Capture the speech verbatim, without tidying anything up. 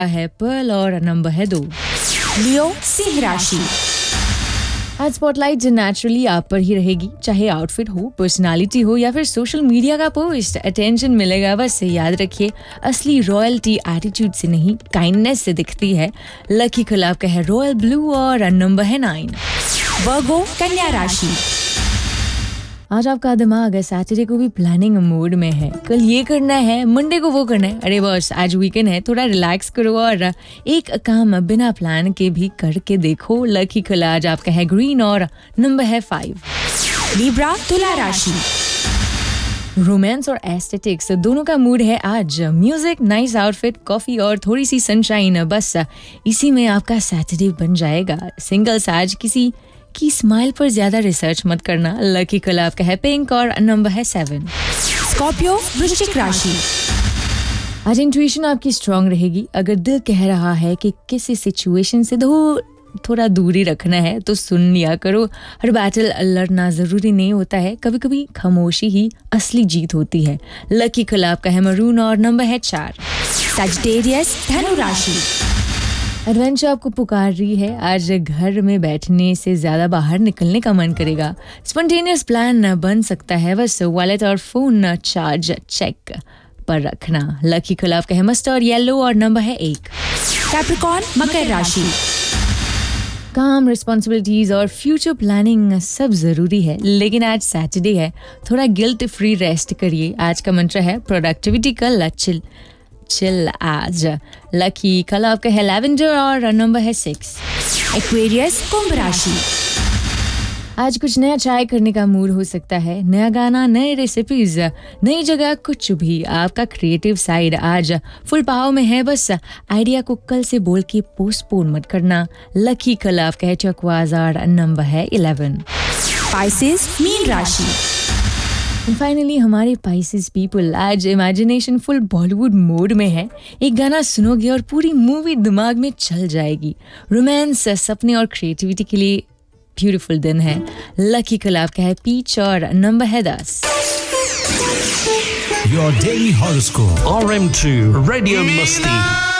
है पर्ल और नंबर है दो। लियो सिंह राशि। आज स्पॉटलाइट नेचुरली आप पर ही रहेगी, चाहे आउटफिट हो, पर्सनालिटी हो या फिर सोशल मीडिया का पोस्ट, अटेंशन मिलेगा। बस याद रखिए, असली रॉयल्टी एटीट्यूड से नहीं काइंडनेस से दिखती है। लकी कलर आपका है रॉयल ब्लू और नंबर है नाइन। वर्गो कन्या राशि। आज आपका दिमाग सैटरडे को भी प्लानिंग मोड में है। कल ये करना है, मंडे को वो करना है। अरे बॉस, आज वीकेंड है, थोड़ा रिलैक्स करो और एक काम बिना प्लान के भी करके देखो। लकी कलर आज आपका है ग्रीन और नंबर है फाइव। लिब्रा तुला राशि। रोमांस और एस्थेटिक्स दोनों का मूड है आज। म्यूजिक, नाइस आउटफिट, कॉफी और थोड़ी सी सनशाइन, बस इसी में आपका सैटरडे बन जाएगा। सिंगल्स आज किसी की स्माइल पर ज्यादा रिसर्च मत करना। लकी कलर आपका है पिंक और नंबर है सेवन। स्कॉर्पियो वृश्चिक राशि। आज इंट्यूशन आपकी स्ट्रांग रहेगी। अगर दिल कह रहा है कि किसी सिचुएशन से दो थोड़ा दूरी रखना है तो सुन लिया करो। हर बैटल लड़ना जरूरी नहीं होता है, कभी कभी खामोशी ही असली जीत होती है। लकी कलर आपका है मरून और नंबर है चार। सजिटेरियस धनु राशि। एडवेंचर आपको पुकार रही है। आज घर में बैठने से ज्यादा बाहर निकलने का मन करेगा। स्पॉन्टेनियस प्लान बन सकता है, बस वॉलेट और फोन चार्ज चेक पर रखना। लकी कलर आपका है मस्टर्ड येलो और नंबर है एक। कैप्रिकॉर्न मकर राशि। काम, रिस्पॉन्सिबिलिटीज और फ्यूचर प्लानिंग सब जरूरी है, लेकिन आज सैटरडे है, थोड़ा गिल्ट फ्री रेस्ट करिए। आज का मंत्र है प्रोडक्टिविटी का लचिल चिल आज। लकी कलर आपका है लैवेंडर और नंबर है सिक्स। एक्वेरियस कुंभ राशि। आज कुछ नया ट्राई करने का मूड हो सकता है। नया गाना, नए रेसिपीज, नई जगह, कुछ भी। आपका क्रिएटिव साइड आज फुल पावर में है, बस आइडिया को कल से बोल के पोस्टपोन मत करना। लकी कलर आपका है टर्क्वाइज और नंबर है इलेवन। पाइसेस मीन राशि। फाइनली हमारे पाइसेस पीपल आज इमेजिनेशन फुल बॉलीवुड मोड में है। एक गाना सुनोगे और पूरी मूवी दिमाग में चल जाएगी। रोमांस, सपने और क्रिएटिविटी के लिए ब्यूटीफुल दिन है। लकी कलर आपका है पीच और नंबर है दस। Your daily horoscope. R M two Radio Musti.